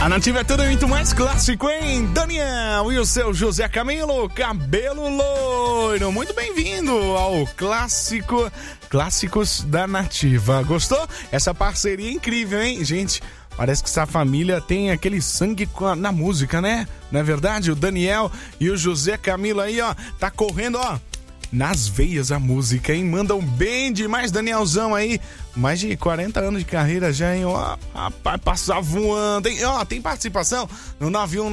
A Nativa é tudo muito mais clássico, hein? Daniel e o seu José Camilo, cabelo loiro. Muito bem-vindo ao Clássicos da Nativa. Gostou? Essa parceria é incrível, hein? Gente, parece que essa família tem aquele sangue na música, né? Não é verdade? O Daniel e o José Camilo aí, ó, tá correndo, ó, nas veias a música, hein? Mandam bem demais, Danielzão aí. Mais de 40 anos de carreira já, hein? Ó, rapaz, passar voando, hein? Ó, tem participação no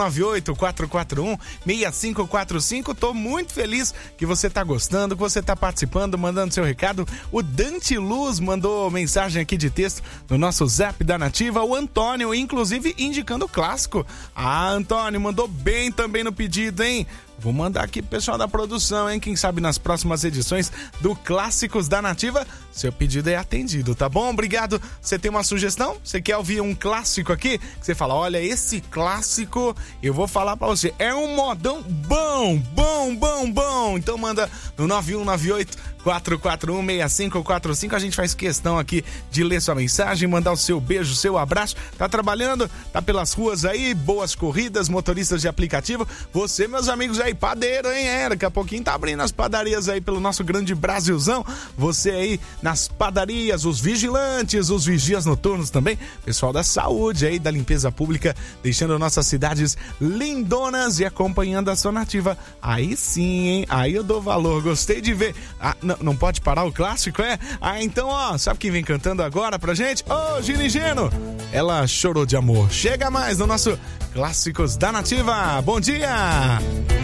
9198-441-6545. Tô muito feliz que você tá gostando, que você tá participando, mandando seu recado. O Dante Luz mandou mensagem aqui de texto no nosso Zap da Nativa. O Antônio, inclusive, indicando o clássico. Ah, Antônio, mandou bem também no pedido, hein? Vou mandar aqui pro pessoal da produção, hein? Quem sabe nas próximas edições do Clássicos da Nativa, seu pedido é atendido, tá bom? Obrigado. Você tem uma sugestão? Você quer ouvir um clássico aqui? Você fala, olha, esse clássico, eu vou falar pra você, é um modão bom. Então manda no 9198-441-6545. A gente faz questão aqui de ler sua mensagem, mandar o seu beijo, seu abraço. Tá trabalhando? Tá pelas ruas aí? Boas corridas, motoristas de aplicativo. Você, meus amigos aí, padeiro, hein? Daqui a pouquinho tá abrindo as padarias aí pelo nosso grande Brasilzão. Você aí nas padarias, os vigilantes, os vigias noturnos também. Pessoal da saúde aí, da limpeza pública, deixando nossas cidades lindonas e acompanhando a sua Nativa. Aí sim, hein? Aí eu dou valor. Gostei de ver. Ah, não pode parar o clássico, é? Ah, então, ó, sabe quem vem cantando agora pra gente? Ô, Gini Geno! Ela chorou de amor. Chega mais no nosso Clássicos da Nativa. Bom dia!